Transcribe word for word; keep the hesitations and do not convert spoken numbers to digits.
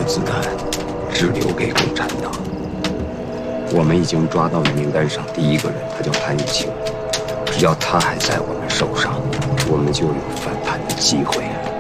子弹只留给共产党。我们已经抓到了名单上第一个人，他叫潘玉清。只要他还在我们手上，我们就有翻盘的机会。